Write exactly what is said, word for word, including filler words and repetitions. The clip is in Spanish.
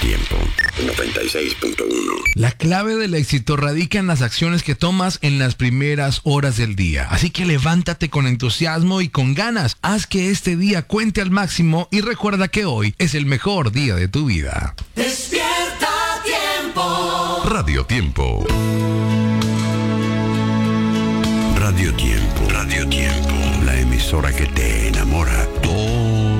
Tiempo noventa y seis punto uno. La clave del éxito radica en las acciones que tomas en las primeras horas del día. Así que levántate con entusiasmo y con ganas. Haz que este día cuente al máximo y recuerda que hoy es el mejor día de tu vida. Despierta Tiempo. Radio Tiempo. Radio Tiempo. Radio Tiempo. La emisora que te enamora todo